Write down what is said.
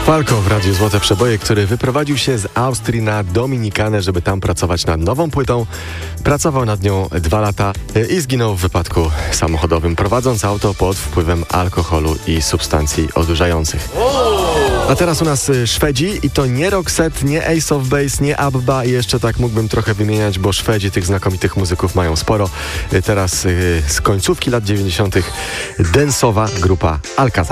Falco w Radiu Złote Przeboje, który wyprowadził się z Austrii na Dominikanę, żeby tam pracować nad nową płytą. Pracował nad nią 2 lata i zginął w wypadku samochodowym, prowadząc auto pod wpływem alkoholu i substancji odurzających. A teraz u nas Szwedzi i to nie Roxette, nie Ace of Base, nie Abba i jeszcze tak mógłbym trochę wymieniać, bo Szwedzi tych znakomitych muzyków mają sporo. Teraz z końcówki lat 90. densowa grupa Alcazar.